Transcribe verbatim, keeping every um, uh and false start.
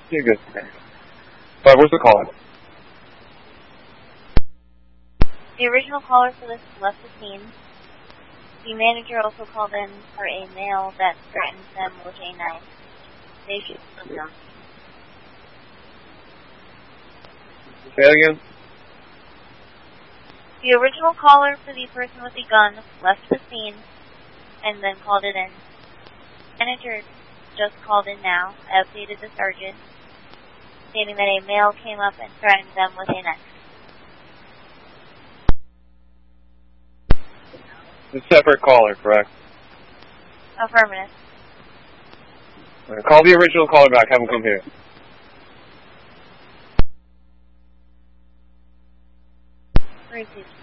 You're good. But where's the caller? The original caller for this left the scene. The manager also called in for a male that threatened them with a knife. They should still know. Say that again? The original caller for the person with the gun left the scene and then called it in. The manager just called in now, updated the sergeant, stating that a male came up and threatened them with a knife. A separate caller, correct? Affirmative. Right, call the original caller back, have him come here. Repeat.